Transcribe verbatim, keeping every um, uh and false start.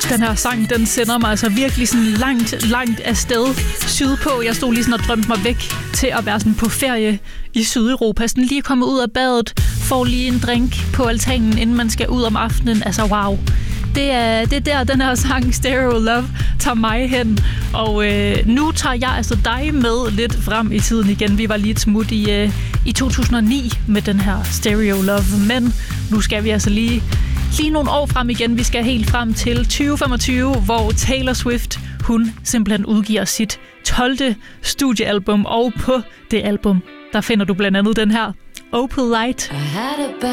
Den her sang, den sender mig altså virkelig sådan langt, langt afsted sydpå. Jeg stod lige sådan og drømte mig væk til at være sådan på ferie i Sydeuropa. Sådan lige kommet ud af badet, får lige en drink på altanen, inden man skal ud om aftenen. Altså wow. Det er, det er der, den her sang Stereo Love tager mig hen. Og øh, nu tager jeg altså dig med lidt frem i tiden igen. Vi var lige et smut i, øh, i to tusind og ni med den her Stereo Love. Men nu skal vi altså lige, lige nogle år frem igen. Vi skal helt frem til tyve femogtyve, hvor Taylor Swift, hun simpelthen udgiver sit tolvte studiealbum. Og på det album, der finder du blandt andet den her Opal Light.